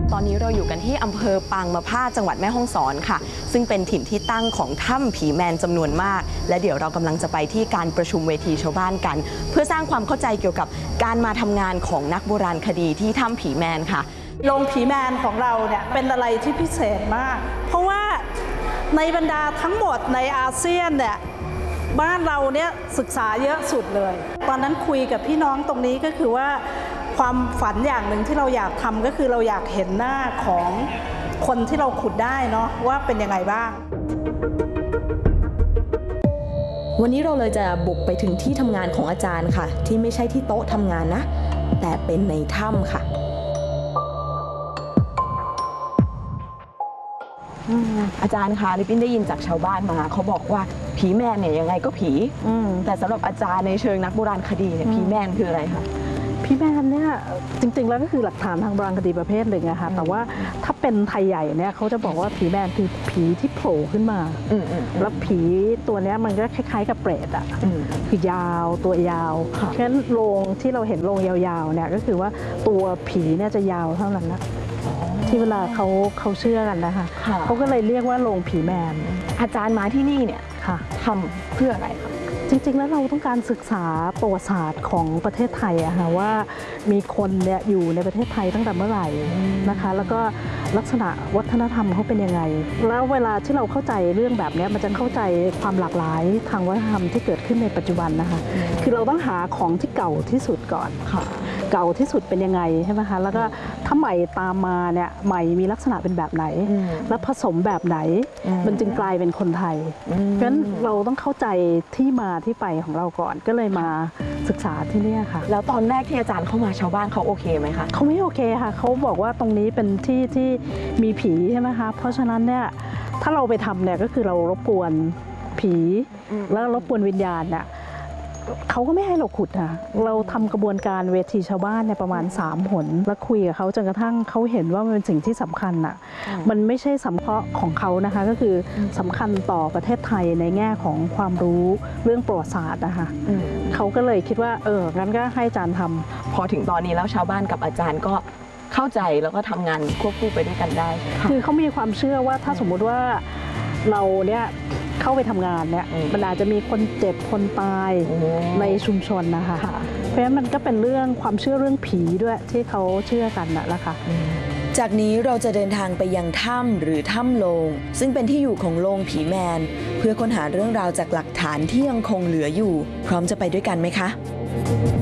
ตอนนี้เราอยู่กันที่อำเภอปางมะพร้าวจังหวัดแม่ฮ่องสอนค่ะซึ่งเป็นถิ่นที่ตั้งของถ้ำผีแมนจำนวนมากและเดี๋ยวเรากำลังจะไปที่การประชุมเวทีชาวบ้านกันเพื่อสร้างความเข้าใจเกี่ยวกับการมาทำงานของนักโบราณคดีที่ถ้ำผีแมนค่ะโรงผีแมนของเราเนี่ยเป็นอะไรที่พิเศษมากเพราะว่าในบรรดาทั้งหมดในอาเซียนเนี่ยบ้านเราเนี่ยศึกษาเยอะสุดเลยตอนนั้นคุยกับพี่น้องตรงนี้ก็คือว่าความฝันอย่างหนึ่งที่เราอยากทำก็คือเราอยากเห็นหน้าของคนที่เราขุดได้เนาะว่าเป็นยังไงบ้างวันนี้เราเลยจะบุกไปถึงที่ทำงานของอาจารย์ค่ะที่ไม่ใช่ที่โต๊ะทำงานนะแต่เป็นในถ้ำค่ะอาจารย์คะลิปปิ้นได้ยินจากชาวบ้านมาเขาบอกว่าผีแมนเนี่ยยังไงก็ผีแต่สำหรับอาจารย์ในเชิงนักโบราณคดีเนี่ยผีแมนคืออะไรคะผีแมนเนี่ยจริงๆแล้วก็คือหลักฐานทางโบราณคดีประเภทหนึ่งอะค่ะแต่ว่าถ้าเป็นไทยใหญ่เนี่ยเขาจะบอกว่าผีแมนคือผีที่โผล่ขึ้นมาแล้วผีตัวนี้มันก็คล้ายๆกับเปรตอะคือยาวตัวยาวเพราะฉะนั้นโรงที่เราเห็นโรงยาวๆเนี่ยก็คือว่าตัวผีเนี่ยจะยาวเท่านั้นนะที่เวลาเขาเชื่อกันนะคะเขาก็เลยเรียกว่าโรงผีแมนอาจารย์มาที่นี่เนี่ยทำเพื่ออะไรคะจริงๆแล้วเราต้องการศึกษาประวัติศาสตร์ของประเทศไทยอะค่ะว่ามีคนเนี่ยอยู่ในประเทศไทยตั้งแต่เมื่อไหร่นะคะแล้วก็ลักษณะวัฒนธรรมเขาเป็นยังไงแล้วเวลาที่เราเข้าใจเรื่องแบบนี้มันจะเข้าใจความหลากหลายทางวัฒนธรรมที่เกิดขึ้นในปัจจุบันนะคะคือเราต้องหาของที่เก่าที่สุดก่อนเก่าที่สุดเป็นยังไงใช่ไหมคะแล้วก็ถ้าใหม่ตามมาเนี่ยใหม่มีลักษณะเป็นแบบไหนแล้วผสมแบบไหนมันจึงกลายเป็นคนไทยเพราะฉะนั้นเราต้องเข้าใจที่มาที่ไปของเราก่อนก็เลยมาศึกษาที่นี่ค่ะแล้วตอนแรกที่อาจารย์เข้ามาชาวบ้านเขาโอเคไหมคะเขาไม่โอเคค่ะเขาบอกว่าตรงนี้เป็นที่ที่มีผีใช่ไหมคะเพราะฉะนั้นเนี่ยถ้าเราไปทำเนี่ยก็คือเรารบกวนผีแล้วรบกวนวิญญาณเนี่ยเขาก็ไม่ให้เราขุดค่ะเราทำกระบวนการเวทีชาวบ้านเนี่ยประมาณ3 หนแล้วคุยกับเขาจนกระทั่งเขาเห็นว่ามันเป็นสิ่งที่สำคัญอ่ะมันไม่ใช่สำคัญของเขานะคะก็คือสำคัญต่อประเทศไทยในแง่ของความรู้เรื่องประวัติศาสตร์นะคะเขาก็เลยคิดว่างั้นก็ให้อาจารย์ทำพอถึงตอนนี้แล้วชาวบ้านกับอาจารย์ก็เข้าใจแล้วก็ทำงานควบคู่ไปด้วยกันได้คือเขามีความเชื่อว่าถ้าสมมุติว่าเราเนี่ยเข้าไปทำงานเนี่ยมันอาจจะมีคนเจ็บคนตายในชุมชนนะคะเพราะฉะนั้นมันก็เป็นเรื่องความเชื่อเรื่องผีด้วยที่เขาเชื่อกันนะคะจากนี้เราจะเดินทางไปยังถ้ำหรือถ้ำโลงซึ่งเป็นที่อยู่ของโลงผีแมนเพื่อค้นหาเรื่องราวจากหลักฐานที่ยังคงเหลืออยู่พร้อมจะไปด้วยกันไหมคะ